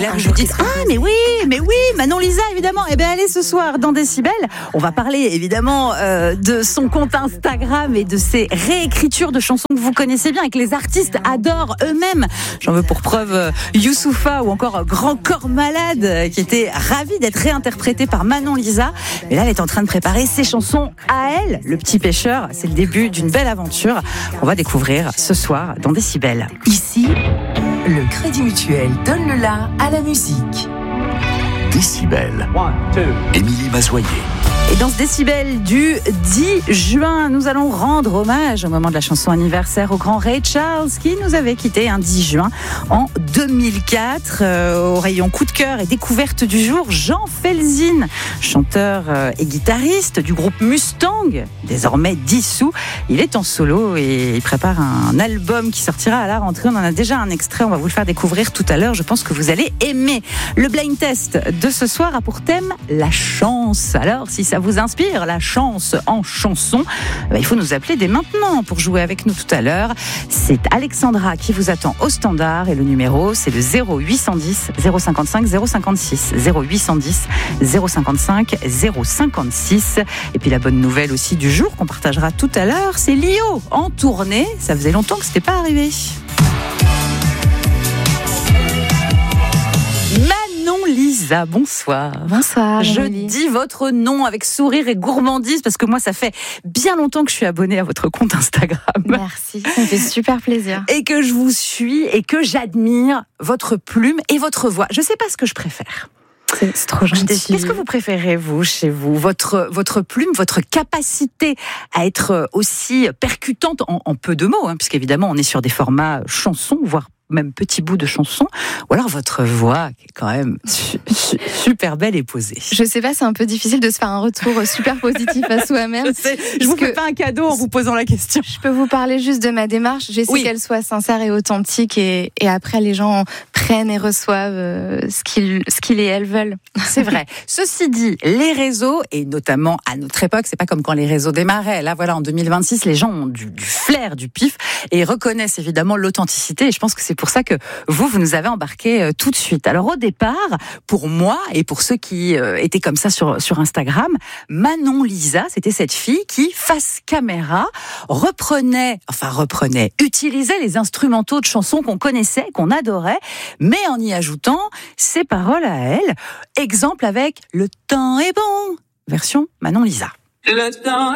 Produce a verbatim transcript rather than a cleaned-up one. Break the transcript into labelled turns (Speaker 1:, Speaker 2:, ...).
Speaker 1: là, vous vous dites, ah, mais oui, mais oui, Manon Lisa, évidemment. Eh bien, allez, ce soir, dans Décibel, on va parler, évidemment, euh, de son compte Instagram et de ses réécritures de chansons que vous connaissez bien et que les artistes adorent eux-mêmes. J'en veux pour preuve euh, Youssoupha ou encore Grand Corps Malade, euh, qui était ravi d'être réinterprété par Manon Lisa. Mais là, elle est en train de préparer ses chansons à elle. Le Petit Pêcheur, c'est le début d'une belle aventure. On va découvrir ce soir dans Décibel.
Speaker 2: Ici, le Crédit Mutuel donne le la à la musique.
Speaker 3: Décibel. Émilie Mazoyer.
Speaker 1: Et dans ce Décibel du dix juin, nous allons rendre hommage au moment de la chanson anniversaire au grand Ray Charles qui nous avait quitté un dix juin en deux mille quatre. Euh, au rayon coup de cœur et découverte du jour, Jean Felzin, chanteur euh, et guitariste du groupe Mustang, désormais dissous. Il est en solo et il prépare un album qui sortira à la rentrée. On en a déjà un extrait, on va vous le faire découvrir tout à l'heure. Je pense que vous allez aimer. Le blind test de ce soir a pour thème la chance. Alors, si ça vous inspire, la chance en chanson, bah, il faut nous appeler dès maintenant pour jouer avec nous tout à l'heure. C'est Alexandra qui vous attend au standard et le numéro c'est le zéro huit cent dix zéro cinquante-cinq zéro cinquante-six, zéro huit cent dix zéro cinquante-cinq zéro cinquante-six. Et puis la bonne nouvelle aussi du jour qu'on partagera tout à l'heure, c'est Lio en tournée. Ça faisait longtemps que c'était pas arrivé. Manon Lisa, bonsoir.
Speaker 4: Bonsoir.
Speaker 1: Je
Speaker 4: Émilie.
Speaker 1: dis votre nom avec sourire et gourmandise parce que moi, ça fait bien longtemps que je suis abonnée à votre compte Instagram.
Speaker 4: Merci, ça me fait super plaisir.
Speaker 1: Et que je vous suis et que j'admire votre plume et votre voix. Je sais pas ce que je préfère.
Speaker 4: C'est, c'est trop gentil.
Speaker 1: Qu'est-ce que vous préférez, vous, chez vous? Votre, votre plume, votre capacité à être aussi percutante en, en peu de mots, hein, puisqu'évidemment, on est sur des formats chansons, voire même petit bout de chanson, ou alors votre voix qui est quand même su- su- super belle et posée.
Speaker 4: Je sais pas, c'est un peu difficile de se faire un retour super positif à soi-même.
Speaker 1: Je sais, je vous fais pas un cadeau en vous posant la question.
Speaker 4: Je peux vous parler juste de ma démarche. J'essaie
Speaker 1: Oui.
Speaker 4: qu'elle soit sincère et authentique et, et après les gens prennent et reçoivent euh, ce qu'ils, ce qu'ils et elles veulent.
Speaker 1: C'est vrai. Ceci dit, les réseaux, et notamment à notre époque, c'est pas comme quand les réseaux démarraient. Là, voilà, en deux mille vingt-six, les gens ont du, du flair, du pif, et reconnaissent évidemment l'authenticité. Et je pense que c'est pour ça que vous, vous nous avez embarqués euh, tout de suite. Alors au départ, pour moi et pour ceux qui euh, étaient comme ça sur, sur Instagram, Manon Lisa, c'était cette fille qui, face caméra, reprenait, enfin reprenait, utilisait les instrumentaux de chansons qu'on connaissait, qu'on adorait, mais en y ajoutant ses paroles à elle. Exemple avec « Le temps est bon », version Manon Lisa.
Speaker 5: Le temps